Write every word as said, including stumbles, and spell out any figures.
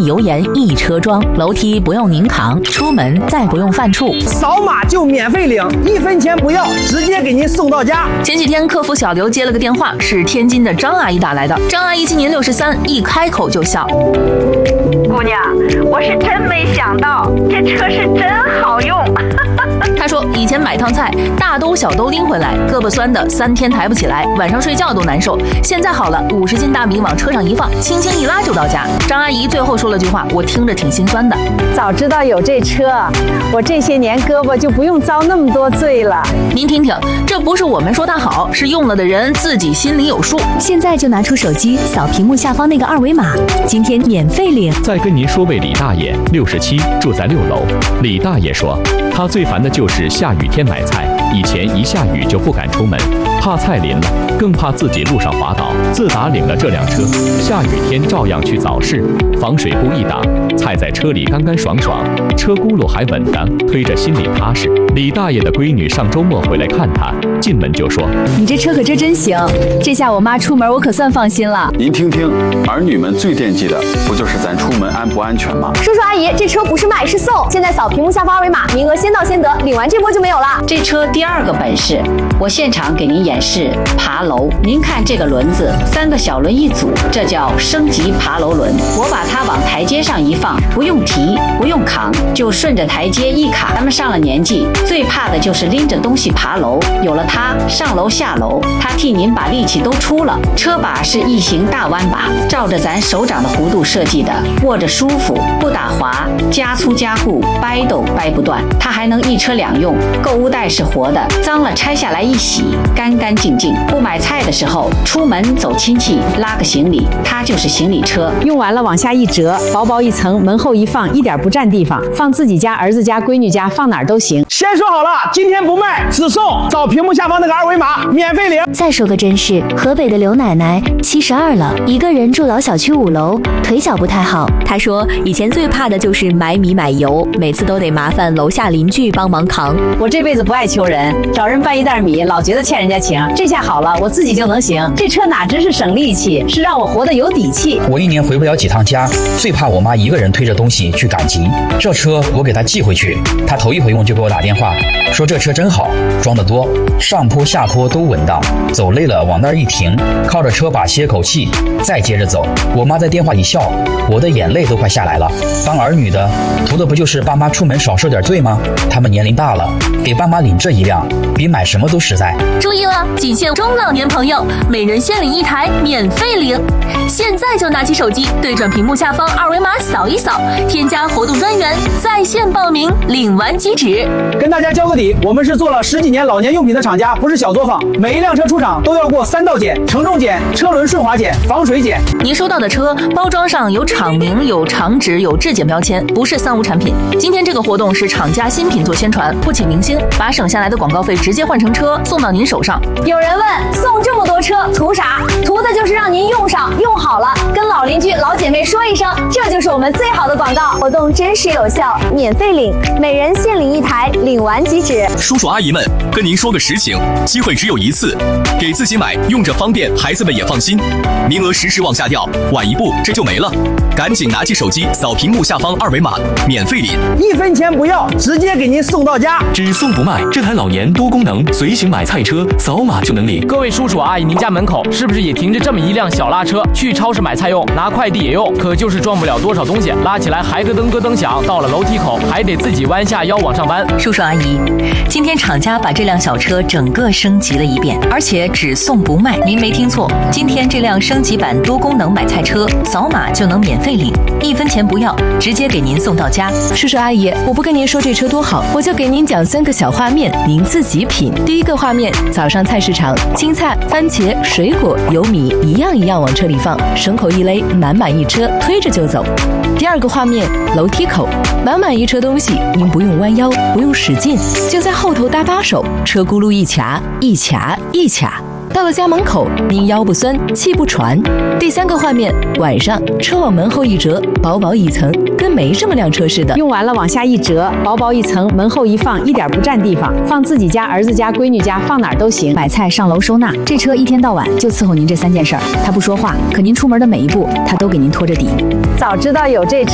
地油盐一车装，楼梯不用您扛，出门再不用犯怵， 扫码就免费领，一分钱不要，直接给您送到家。 前几天客服小刘接了个电话，是天津的张阿姨打来的。张阿姨今年六十三，一开口就笑。 姑娘，我是真没想到，这车是真好用。 她说以前买趟菜，大兜小兜拎回来，胳膊酸的三天抬不起来，晚上睡觉都难受。现在好了，五十斤大米往车上一放，轻轻一拉就到家。张阿姨最后说了句话，我听着挺心酸的。 早知道有这车，我这些年胳膊就不用遭那么多罪了。 您听听，这不是我们说它好，是用了的人自己心里有数。 现在就拿出手机扫屏幕下方那个二维码，今天免费领。 再跟您说位李大爷，六十七，住在六楼。李大爷说，他最烦的就是下雨天买菜，以前一下雨就不敢出门，怕菜淋了，更怕自己路上滑倒。自打领了这辆车，下雨天照样去早市，防水布一打，菜在车里干干爽爽，车轱辘还稳当，推着心里踏实。李大爷的闺女上周末回来看他，进门就说：“ 你这车可真真行，这下我妈出门我可算放心了。” 您听听，儿女们最惦记的不就是咱出门安不安全吗？ 叔叔阿姨，这车不是卖是送，现在扫屏幕下方二维码，名额先到先得，领完这波就没有了。 这车第二个本事，我现场给您演示爬楼。您看这个轮子，三个小轮一组，这叫升级爬楼轮。我把它往台阶上一放，不用提，不用扛，就顺着台阶一卡。咱们上了年纪，最怕的就是拎着东西爬楼，有了它，上楼下楼，它替您把力气都出了。车把是异形大弯把，照着咱手掌的弧度设计的，握着舒服，不打滑，加粗加固，掰都掰不断。它还能一车两用，购物袋是活的，脏了拆下来一洗，干干净净。不买菜的时候，出门走亲戚，拉个行李，它就是行李车。 用完了往下一折，薄薄一层，门后一放，一点不占地方，放自己家、儿子家、闺女家，放哪儿都行。 先说好了，今天不卖，只送，扫屏幕下方那个二维码，免费领。 再说个真事，河北的刘奶奶七十二了，一个人住老小区五楼，腿脚不太好。她说以前最怕的就是买米买油，每次都得麻烦楼下邻居帮忙扛。 我这辈子不爱求人，找人搬一袋米，老觉得欠人家情。这下好了，我自己就能行。这车哪只是省力气，是让我活得有底气。 我一年回不了几趟家，最怕我妈一个人推着东西去赶集。这车我给她寄回去，她头一回用就给我打电话，说这车真好，装得多，上坡下坡都稳当，走累了往那儿一停，靠着车把歇口气，再接着走。我妈在电话里笑，我的眼泪都快下来了。当儿女的，图的不就是爸妈出门少受点罪吗？他们年龄大了，给爸妈领这一辆，比买什么都实在。 注意了，仅限中老年朋友，每人限领一台，免费领。现在就拿起手机，对准屏幕下方二维码扫一扫，添加活动专员，在线报名，领完即止。 跟大家交个底，我们是做了十几年老年用品的厂家，不是小作坊。每一辆车出厂都要过三道检：承重检、车轮顺滑检、防水检。 您收到的车包装上有厂名、有厂址、有质检标签，不是三无产品。今天这个活动是厂家新品做宣传，不请明星，把省下来的广告费直接换成车送到您手上。 有人问，送这么多车图啥？图的就是让您用上，用好了，跟老邻居、老姐妹说一声，这就是我们最好的广告。活动真实有效，免费领，每人限领一台，领完即止。 叔叔阿姨们，跟您说个实情，机会只有一次，给自己买，用着方便，孩子们也放心。名额时时往下掉，晚一步这就没了。赶紧拿起手机扫屏幕下方二维码，免费领， 一分钱不要，直接给您送到家。 只送不卖，这台老年多功能随行买菜车，扫码就能领。 各位叔叔阿姨，您家门口是不是也停着这么一辆小拉车？去超市买菜用，拿快递也用，可就是装不了多少东西，拉起来还咯噔咯噔响，到了楼梯口还得自己弯下腰往上搬。 叔叔阿姨，今天厂家把这辆小车整个升级了一遍，而且只送不卖。您没听错，今天这辆升级版多功能买菜车，扫码就能免费领，一分钱不要，直接给您送到家。 叔叔阿姨，我不跟您说这车多好，我就给您讲三个小画面，您自己品。第一个画面，早上菜市场，青菜、番茄、水果、油米一样一样往车里放，绳口一勒，满满一车，推着就走。第二个画面，楼梯口，满满一车东西，您不用弯腰，不用使劲，就在后头搭把手，车轱辘一卡一卡一卡。到了家门口，您腰不酸，气不喘。第三个画面，晚上车往门后一折，薄薄一层，跟没这么辆车似的。 用完了往下一折，薄薄一层，门后一放，一点不占地方，放自己家、儿子家、闺女家，放哪儿都行。 买菜、上楼收纳，这车一天到晚就伺候您这三件事儿。他不说话，可您出门的每一步，他都给您拖着底。 早知道有这车。